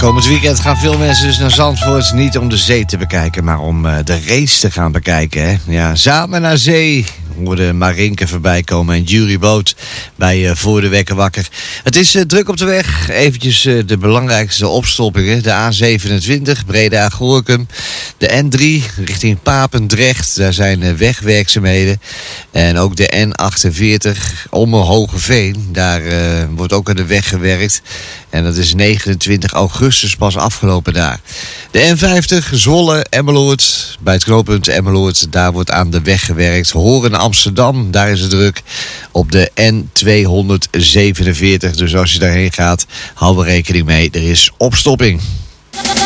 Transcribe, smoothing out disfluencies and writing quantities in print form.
Komend weekend gaan veel mensen dus naar Zandvoort. Niet om de zee te bekijken, maar om de race te gaan bekijken. Hè? Ja, samen naar zee. We hoorden Marinke voorbij komen en Jury Boot bij Voor de Wekker Wakker. Het is druk op de weg. Eventjes de belangrijkste opstoppingen. De A27 Breda-Gorinchem. De N3 richting Papendrecht. Daar zijn wegwerkzaamheden. En ook de N48 Ommen-Hogeveen. Daar wordt ook aan de weg gewerkt. En dat is 29 augustus pas afgelopen daar. De N50 Zwolle-Emmeloord. Bij het knooppunt Emmeloord, daar wordt aan de weg gewerkt. Horen-Amsterdam, daar is het druk. Op de N247. Dus als je daarheen gaat, hou er rekening mee. Er is opstopping.